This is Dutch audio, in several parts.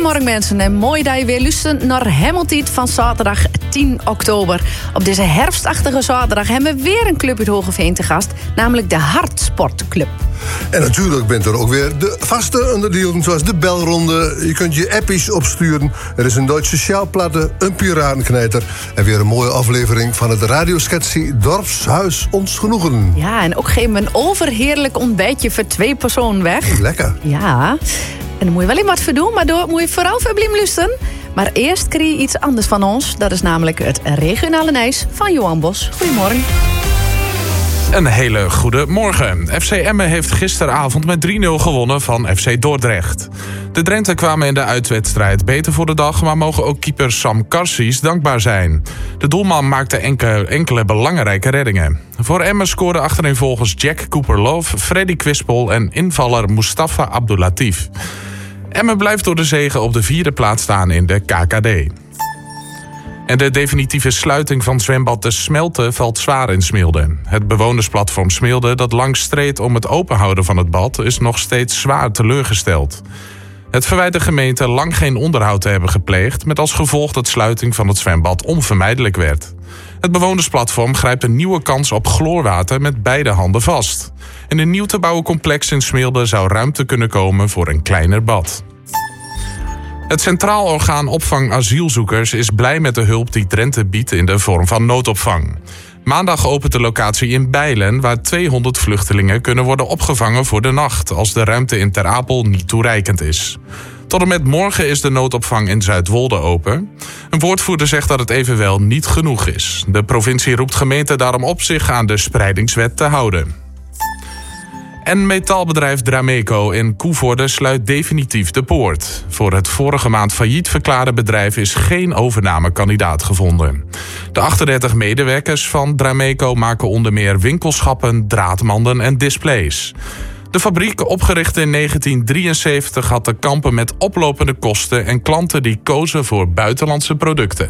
Goedemorgen mensen en mooi dat je weer luistert naar Hemeltijd van zaterdag 10 oktober. Op deze herfstachtige zaterdag hebben we weer een club uit Hoogeveen te gast, namelijk de Hartsportclub. En natuurlijk bent er ook weer de vaste onderdelen, zoals de belronde. Je kunt je appies opsturen. Er is een Duitse sjaalplatte, een piratenknijter en weer een mooie aflevering van het radiosketsie Dorpshuis Ons Genoegen. Ja, en ook geven we een overheerlijk ontbijtje voor 2 personen weg. Lekker. Ja, en daar moet je wel even wat voor doen, maar daar moet je vooral voor blijven luisteren. Maar eerst krijg je iets anders van ons. Dat is namelijk het regionale nieuws van Johan Bos. Goedemorgen. Een hele goede morgen. FC Emmen heeft gisteravond met 3-0 gewonnen van FC Dordrecht. De Drenten kwamen in de uitwedstrijd beter voor de dag, maar mogen ook keeper Sam Karsies dankbaar zijn. De doelman maakte enkele belangrijke reddingen. Voor Emmen scoorden achtereenvolgens Jack Cooper-Love, Freddy Kwispel en invaller Mustafa Abdulatif. Emmen blijft door de zege op de 4e plaats staan in de KKD. En de definitieve sluiting van zwembad De Smelte valt zwaar in Smilde. Het bewonersplatform Smilde, dat lang streed om het openhouden van het bad, is nog steeds zwaar teleurgesteld. Het verwijt de gemeente lang geen onderhoud te hebben gepleegd, met als gevolg dat sluiting van het zwembad onvermijdelijk werd. Het bewonersplatform grijpt een nieuwe kans op chloorwater met beide handen vast. In een nieuw te bouwen complex in Smilde zou ruimte kunnen komen voor een kleiner bad. Het Centraal Orgaan Opvang Asielzoekers is blij met de hulp die Drenthe biedt in de vorm van noodopvang. Maandag opent de locatie in Bijlen, waar 200 vluchtelingen kunnen worden opgevangen voor de nacht, als de ruimte in Ter Apel niet toereikend is. Tot en met morgen is de noodopvang in Zuidwolde open. Een woordvoerder zegt dat het evenwel niet genoeg is. De provincie roept gemeenten daarom op zich aan de spreidingswet te houden. En metaalbedrijf Drameco in Koevoorde sluit definitief de poort. Voor het vorige maand failliet verklaarde bedrijf is geen overnamekandidaat gevonden. De 38 medewerkers van Drameco maken onder meer winkelschappen, draadmanden en displays. De fabriek, opgericht in 1973, had te kampen met oplopende kosten en klanten die kozen voor buitenlandse producten.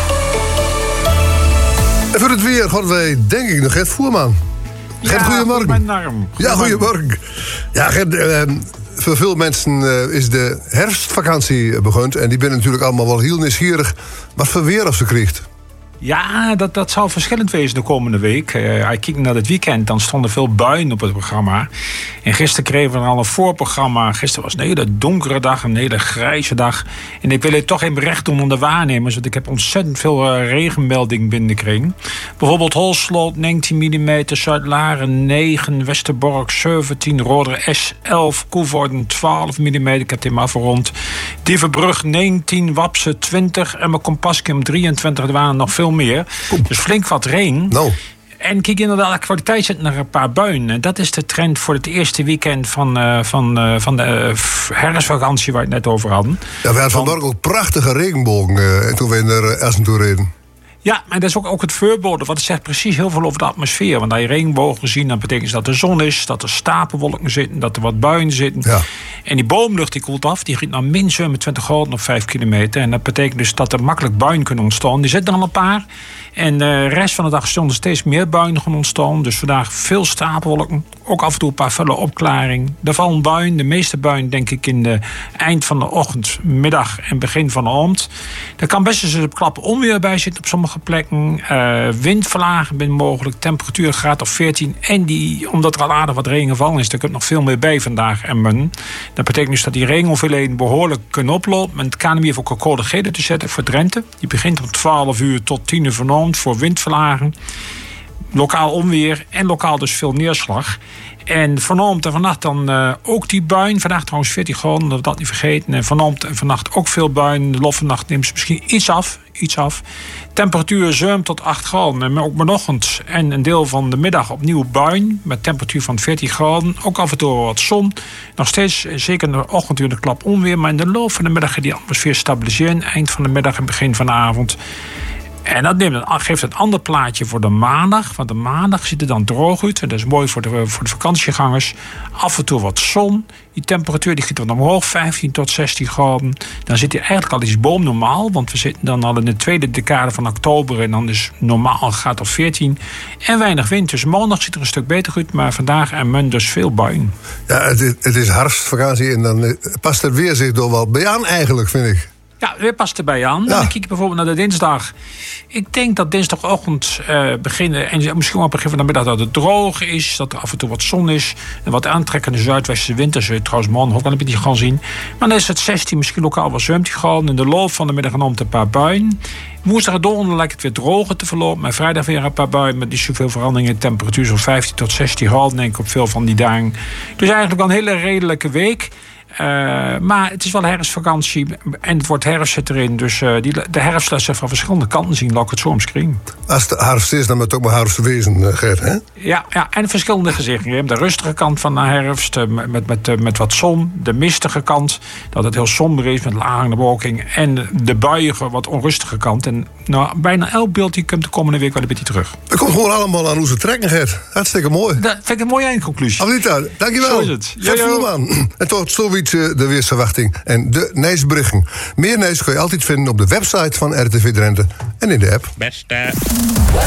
En voor het weer hadden wij denk ik nog Gert Voerman. Gert, goedemorgen. Ja, goedemorgen. Ja, Gert, voor veel mensen is de herfstvakantie begonnen. En die zijn natuurlijk allemaal wel heel nieuwsgierig wat voor weer of ze krijgt. Ja, dat zal verschillend wezen de komende week. Als je kijkt naar het weekend, dan stonden veel buien op het programma. En gisteren kregen we al een voorprogramma. Gisteren was een hele donkere dag, een hele grijze dag. En ik wil het toch even recht doen aan de waarnemers, want ik heb ontzettend veel regenmeldingen binnengekregen. Bijvoorbeeld Holsloot 19 mm, Zuid-Laren 9, Westerbork 17, Roder S 11, Koevoorden 12 mm. Ik heb dit maar afgerond. Dievenbrug 19, Wapse 20 en mijn Kompaskum 23. Er waren nog veel meer. Dus flink wat regen. No. En kijk inderdaad, de kwaliteit zit naar een paar buien. En dat is de trend voor het eerste weekend van de herfstvakantie waar we het net over hadden. Ja, we hadden vandaag ook prachtige regenbogen toen we naar Essen toe reden. Ja, maar dat is ook het voorbode. Want het zegt precies heel veel over de atmosfeer. Want als je regenbogen ziet, dan betekent dat er zon is, dat er stapelwolken zitten, dat er wat buien zitten. Ja. En die boomlucht die koelt af, die gaat naar min 27 graden op 5 kilometer. En dat betekent dus dat er makkelijk buien kunnen ontstaan. Die zitten er al een paar. En de rest van de dag zullen er steeds meer buien gaan ontstaan. Dus vandaag veel stapelwolken. Ook af en toe een paar felle opklaring. Er vallen buien. De meeste buien denk ik in de eind van de ochtend, middag en begin van de avond. Er kan best eens een klap onweer bij zitten op sommige plekken. Windverlagen ben mogelijk. Temperatuur graad of 14. En omdat er al aardig wat regen gevallen is, er komt nog veel meer bij vandaag. En dat betekent dus dat die regenhoeveelheden behoorlijk kunnen oplopen. Men kan hem hier ook een code gele te zetten voor Drenthe. Die begint om 12 uur tot 10 uur vanavond voor windverlaging. Lokaal onweer en lokaal dus veel neerslag. En vanavond en vannacht dan ook die buien. Vandaag trouwens 14 graden, dat we dat niet vergeten. En vanavond en vannacht ook veel buien. De lof van nacht neemt ze misschien iets af. Temperatuur 7 tot 8 graden. En ook vanochtend en een deel van de middag opnieuw buien. Met temperatuur van 14 graden. Ook af en toe wat zon. Nog steeds, zeker in de ochtend, een klap onweer. Maar in de loop van de middag gaat die atmosfeer stabiliseren. Eind van de middag en begin van de avond. En dat geeft een ander plaatje voor de maandag. Want de maandag ziet er dan droog uit. En dat is mooi voor de vakantiegangers. Af en toe wat zon. Die temperatuur die gaat dan omhoog, 15 tot 16 graden. Dan zit hij eigenlijk al iets boomnormaal. Want we zitten dan al in de tweede decade van oktober. En dan is normaal een graad of 14. En weinig wind. Dus maandag ziet er een stuk beter uit. Maar vandaag en maandag dus veel buien. Ja, het is herfstvakantie. En dan past het weer zich door wel bij aan eigenlijk, vind ik. Ja, weer past erbij aan. Ja. Dan kijk ik bijvoorbeeld naar de dinsdag. Ik denk dat dinsdagochtend beginnen... en misschien wel begin van de middag dat het droog is. Dat er af en toe wat zon is. En wat aantrekkende zuidwesten wind. Dat zul je trouwens morgen ook al een beetje gaan zien. Maar dan is het 16, misschien lokaal wel zwemt hij gewoon. In de loop van de middag en om een paar buien. Woensdag en donderdag lijkt het weer droger te verlopen. Maar vrijdag weer een paar buien met niet zoveel veranderingen in temperatuur. Zo'n 15 tot 16 graden denk ik op veel van die dagen. Dus eigenlijk wel een hele redelijke week. Maar het is wel herfstvakantie en het wordt herfst zit erin. Dus de herfstlessen van verschillende kanten zien, laat ik het zo omschrijven. Als het herfst is, dan moet het ook maar herfst wezen, Gert, hè? Ja, en verschillende gezichten. Je hebt de rustige kant van de herfst met wat zon. De mistige kant, dat het heel somber is met lage bewolking. En de buiige, wat onrustige kant. En bijna elk beeld die komt de komende week wel een beetje terug. Dat komt gewoon allemaal aan onze trekken, Gert. Hartstikke mooi. Dat vind ik een mooie eindconclusie. Anita, dankjewel. Zo is het. Gert Voerman. En tot zoiets de weersverwachting en de nieuwsberichten. Meer nieuws kun je altijd vinden op de website van RTV Drenthe en in de app. Beste.